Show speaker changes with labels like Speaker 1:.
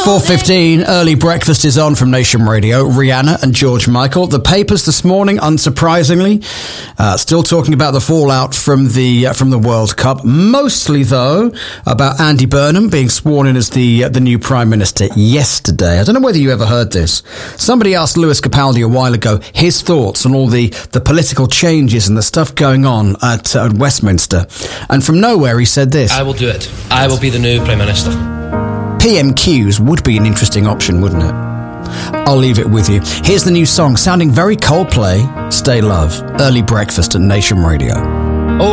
Speaker 1: 4:15, early breakfast is on from Nation Radio. Rihanna and George Michael. The papers this morning, unsurprisingly, still talking about the fallout from the World Cup. Mostly, though, about Andy Burnham being sworn in as the new Prime Minister yesterday. I don't know whether you ever heard this. Somebody asked Lewis Capaldi a while ago his thoughts on all the political changes and the stuff going on at Westminster. And from nowhere, he said this.
Speaker 2: I will do it. I will be the new Prime Minister.
Speaker 1: PMQs would be an interesting option, wouldn't it? I'll leave it with you. Here's the new song, sounding very Coldplay, Stay Love, early breakfast at Nation Radio.